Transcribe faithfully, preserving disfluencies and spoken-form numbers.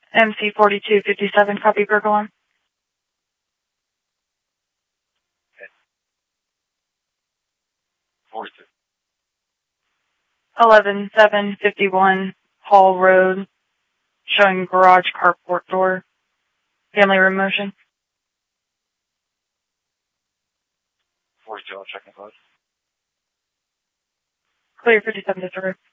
M C forty-two fifty-seven, copy burglar alarm. Okay. four two. eleven seven fifty-one, Hall Road, showing garage carport door. Family room motion. four two, I'll check the code. Clear fifty-seven to through.